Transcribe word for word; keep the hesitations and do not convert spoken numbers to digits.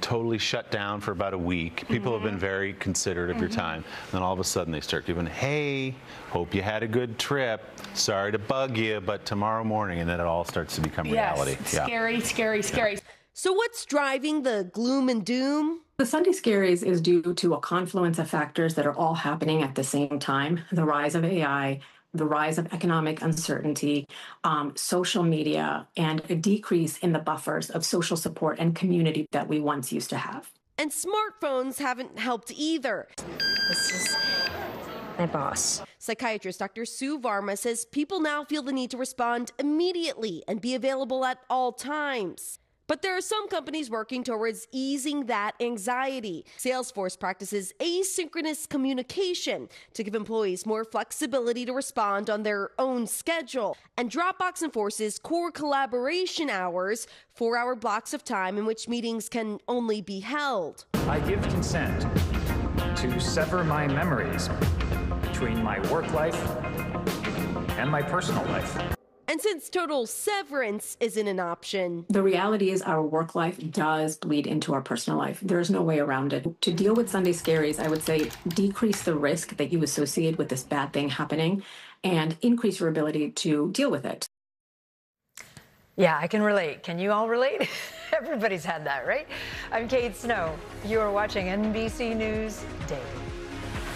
totally shut down for about a week. People mm-hmm. have been very considerate of mm-hmm. your time. And then all of a sudden they start giving, hey, hope you had a good trip. Sorry to bug you, but tomorrow morning, and then it all starts to become reality. Yes, scary, yeah. scary, scary. Yeah. So what's driving the gloom and doom? The Sunday Scaries is due to a confluence of factors that are all happening at the same time. The rise of A I, the rise of economic uncertainty, um, social media, and a decrease in the buffers of social support and community that we once used to have. And smartphones haven't helped either. This is my boss. Psychiatrist Doctor Sue Varma says people now feel the need to respond immediately and be available at all times. But there are some companies working towards easing that anxiety. Salesforce practices asynchronous communication to give employees more flexibility to respond on their own schedule. And Dropbox enforces core collaboration hours, four-hour blocks of time in which meetings can only be held. I give consent to sever my memories between my work life and my personal life. And since total severance isn't an option, the reality is our work life does bleed into our personal life. There's no way around it. To deal with Sunday Scaries, I would say decrease the risk that you associate with this bad thing happening and increase your ability to deal with it. Yeah, I can relate. Can you all relate? Everybody's had that, right? I'm Kate Snow. You are watching N B C News Daily.